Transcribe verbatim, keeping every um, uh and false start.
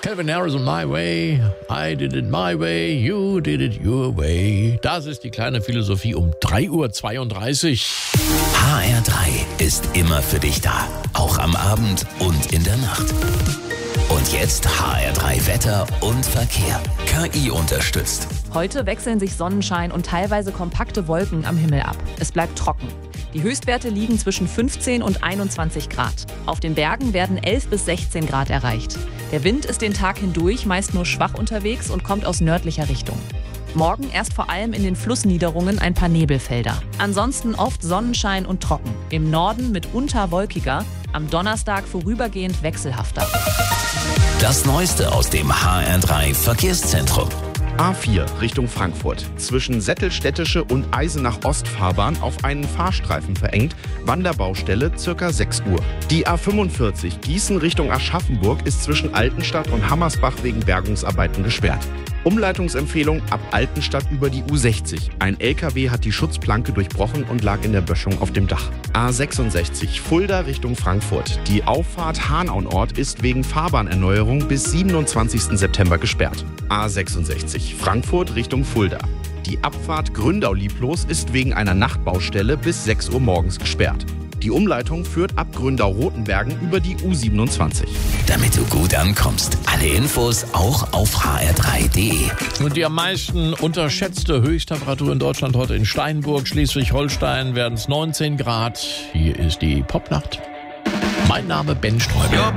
Calvin Harris und My Way. I did it my way, you did it your way. Das ist die kleine Philosophie um drei Uhr zweiunddreißig. H R drei ist immer für dich da. Auch am Abend und in der Nacht. Und jetzt H R drei Wetter und Verkehr. K I unterstützt. Heute wechseln sich Sonnenschein und teilweise kompakte Wolken am Himmel ab. Es bleibt trocken. Die Höchstwerte liegen zwischen fünfzehn und einundzwanzig Grad. Auf den Bergen werden elf bis sechzehn Grad erreicht. Der Wind ist den Tag hindurch meist nur schwach unterwegs und kommt aus nördlicher Richtung. Morgen erst vor allem in den Flussniederungen ein paar Nebelfelder. Ansonsten oft Sonnenschein und trocken. Im Norden mitunter wolkiger, am Donnerstag vorübergehend wechselhafter. Das Neueste aus dem H R drei Verkehrszentrum. A vier Richtung Frankfurt. Zwischen Sättelstädtische und Eisenach-Ost-Fahrbahn auf einen Fahrstreifen verengt. Wanderbaustelle circa sechs Uhr. Die A fünfundvierzig Gießen Richtung Aschaffenburg ist zwischen Altenstadt und Hammersbach wegen Bergungsarbeiten gesperrt. Umleitungsempfehlung ab Altenstadt über die U sechzig. Ein L K W hat die Schutzplanke durchbrochen und lag in der Böschung auf dem Dach. A sechsundsechzig Fulda Richtung Frankfurt. Die Auffahrt Hanau-Nord ist wegen Fahrbahnerneuerung bis siebenundzwanzigsten September gesperrt. A sechsundsechzig Frankfurt Richtung Fulda. Die Abfahrt Gründau-Lieblos ist wegen einer Nachtbaustelle bis sechs Uhr morgens gesperrt. Die Umleitung führt ab Gründau-Rotenbergen über die U siebenundzwanzig. Damit du gut ankommst. Alle Infos auch auf h r drei punkt d e. Und die am meisten unterschätzte Höchsttemperatur in Deutschland heute in Steinburg, Schleswig-Holstein werden es neunzehn Grad. Hier ist die Popnacht. Mein Name Ben Strömer.